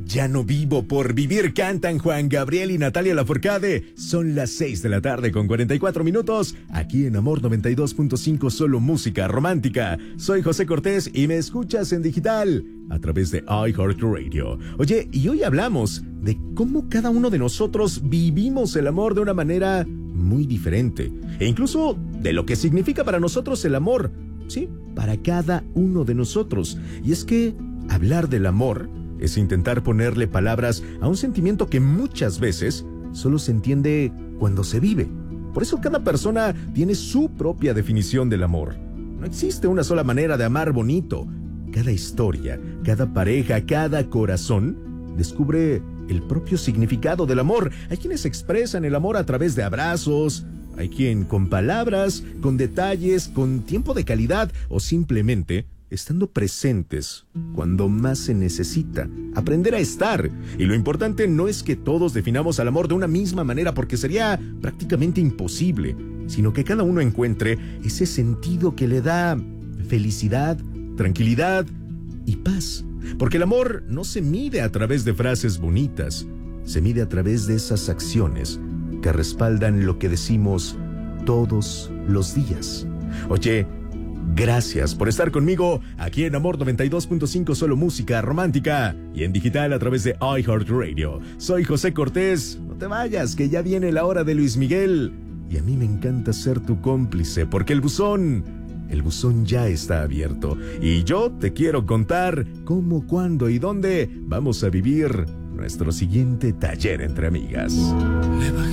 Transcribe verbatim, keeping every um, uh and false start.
Ya no vivo por vivir, cantan Juan Gabriel y Natalia Lafourcade. Son las seis de la tarde con cuarenta y cuatro minutos, aquí en Amor noventa y dos punto cinco, solo música romántica. Soy José Cortés y me escuchas en digital a través de iHeartRadio. Oye, y hoy hablamos de cómo cada uno de nosotros vivimos el amor de una manera muy diferente. E incluso de lo que significa para nosotros el amor. Sí, para cada uno de nosotros. Y es que hablar del amor es intentar ponerle palabras a un sentimiento que muchas veces solo se entiende cuando se vive. Por eso cada persona tiene su propia definición del amor. No existe una sola manera de amar bonito. Cada historia, cada pareja, cada corazón descubre el propio significado del amor. Hay quienes expresan el amor a través de abrazos, hay quien con palabras, con detalles, con tiempo de calidad o simplemente estando presentes cuando más se necesita. Aprender a estar. Y lo importante no es que todos definamos al amor de una misma manera, porque sería prácticamente imposible, sino que cada uno encuentre ese sentido que le da felicidad, tranquilidad y paz. Porque el amor no se mide a través de frases bonitas, se mide a través de esas acciones que respaldan lo que decimos todos los días. Oye, gracias por estar conmigo aquí en Amor noventa y dos punto cinco, solo música romántica, y en digital a través de iHeartRadio. Soy José Cortés. No te vayas, que ya viene la hora de Luis Miguel. Y a mí me encanta ser tu cómplice, porque el buzón, el buzón ya está abierto. Y yo te quiero contar cómo, cuándo y dónde vamos a vivir nuestro siguiente taller entre amigas.